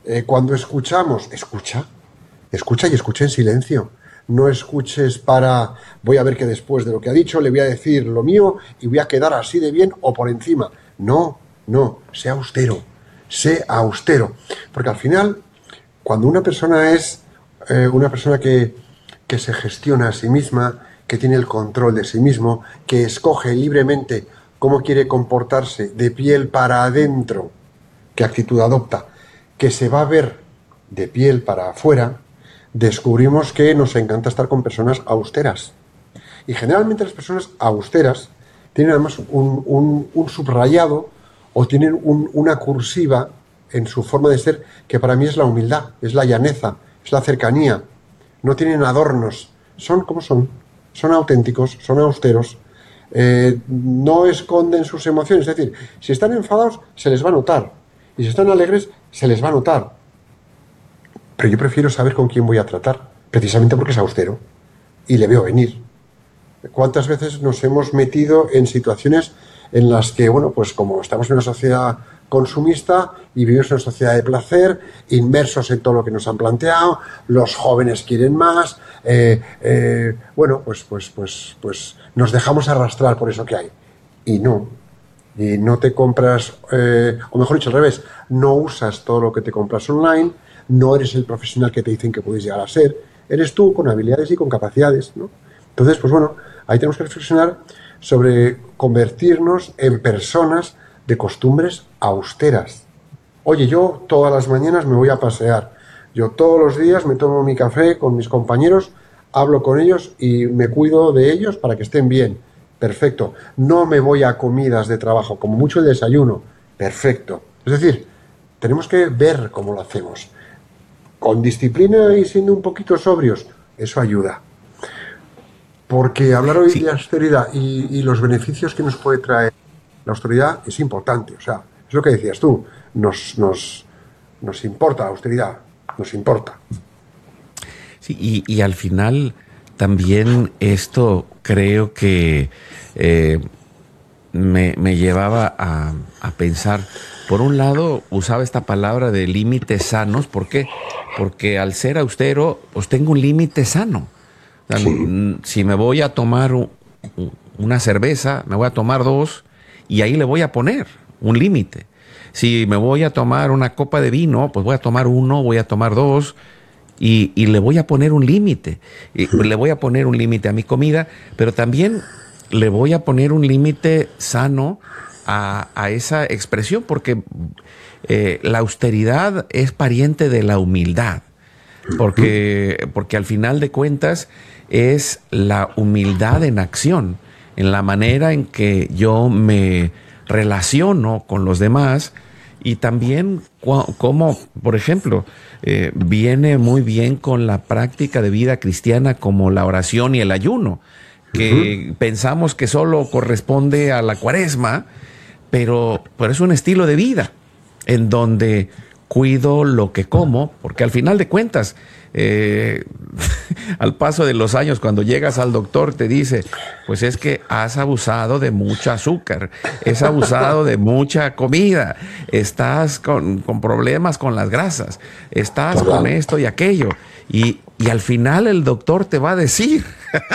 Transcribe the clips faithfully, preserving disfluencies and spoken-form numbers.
Eh, cuando escuchamos, escucha, escucha y escucha en silencio. No escuches para, voy a ver que después de lo que ha dicho le voy a decir lo mío y voy a quedar así de bien o por encima. No, no, sé austero, sé austero. Porque al final, cuando una persona es eh, una persona que, que se gestiona a sí misma, que tiene el control de sí mismo, que escoge libremente cómo quiere comportarse de piel para adentro, qué actitud adopta, que se va a ver de piel para afuera, descubrimos que nos encanta estar con personas austeras. Y generalmente las personas austeras tienen además un, un, un subrayado o tienen un, una cursiva en su forma de ser que para mí es la humildad, es la llaneza, es la cercanía. No tienen adornos, son como son, son auténticos, son austeros, eh, no esconden sus emociones. Es decir, si están enfadados se les va a notar y si están alegres se les va a notar. Pero yo prefiero saber con quién voy a tratar, precisamente porque es austero y le veo venir. ¿Cuántas veces nos hemos metido en situaciones en las que, bueno, pues como estamos en una sociedad consumista y vivimos en una sociedad de placer, inmersos en todo lo que nos han planteado, los jóvenes quieren más, eh, eh, bueno, pues, pues, pues, pues nos dejamos arrastrar por eso que hay. Y no, y no te compras, eh, o mejor dicho al revés, no usas todo lo que te compras online, no eres el profesional que te dicen que puedes llegar a ser, eres tú con habilidades y con capacidades, ¿no? Entonces, pues bueno, ahí tenemos que reflexionar sobre convertirnos en personas de costumbres austeras. Oye, yo todas las mañanas me voy a pasear, yo todos los días me tomo mi café con mis compañeros, hablo con ellos y me cuido de ellos para que estén bien. Perfecto. No me voy a comidas de trabajo, como mucho el desayuno. Perfecto. Es decir, tenemos que ver cómo lo hacemos. Con disciplina y siendo un poquito sobrios, eso ayuda. Porque hablar hoy Sí, de austeridad y, y los beneficios que nos puede traer la austeridad es importante. O sea, es lo que decías tú. Nos, nos, nos importa la austeridad. Nos importa. sí, y, y al final también esto creo que eh, me, me llevaba a, a pensar, por un lado usaba esta palabra de límites sanos. ¿Por qué? Porque al ser austero, pues tengo un límite sano. O sea, Sí. mm, si me voy a tomar u- u- una cerveza, me voy a tomar dos y ahí le voy a poner un límite. Si me voy a tomar una copa de vino, pues voy a tomar uno, voy a tomar dos y, y le voy a poner un límite. Y le voy a poner un límite a mi comida, pero también le voy a poner un límite sano a, a esa expresión, porque eh, la austeridad es pariente de la humildad. Porque, porque al final de cuentas es la humildad en acción, en la manera en que yo me relaciono con los demás y también cua- como, por ejemplo, eh, viene muy bien con la práctica de vida cristiana como la oración y el ayuno, Ujú. que pensamos que solo corresponde a la cuaresma, pero, pero es un estilo de vida en donde cuido lo que como, porque al final de cuentas, eh, al paso de los años, cuando llegas al doctor, te dice, pues es que has abusado de mucho azúcar, has abusado de mucha comida, estás con, con problemas con las grasas, estás con Total. esto y aquello. Y, y al final el doctor te va a decir,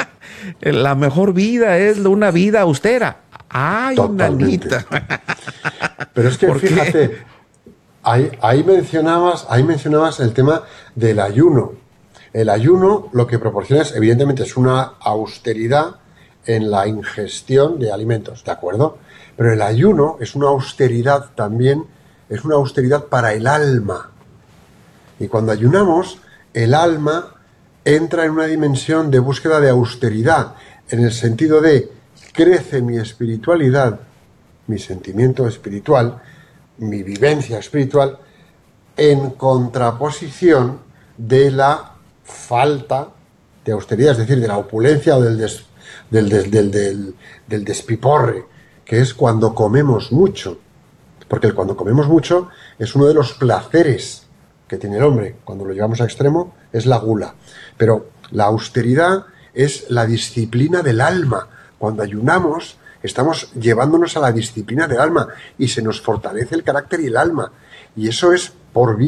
la mejor vida es una vida austera. Ay, Totalmente. nanita. Pero es que ¿Por qué? fíjate, ahí, ahí mencionabas, ahí mencionabas el tema del ayuno. El ayuno lo que proporciona es, evidentemente, es una austeridad en la ingestión de alimentos, ¿de acuerdo? Pero el ayuno es una austeridad también, es una austeridad para el alma. Y cuando ayunamos, el alma entra en una dimensión de búsqueda de austeridad, en el sentido de crece mi espiritualidad, mi sentimiento espiritual, mi vivencia espiritual, en contraposición de la falta de austeridad, es decir, de la opulencia o del, des, del, del, del, del, del despiporre, que es cuando comemos mucho. Porque cuando comemos mucho es uno de los placeres que tiene el hombre. Cuando lo llevamos a extremo es la gula. Pero la austeridad es la disciplina del alma. Cuando ayunamos estamos llevándonos a la disciplina del alma y se nos fortalece el carácter y el alma. Y eso es por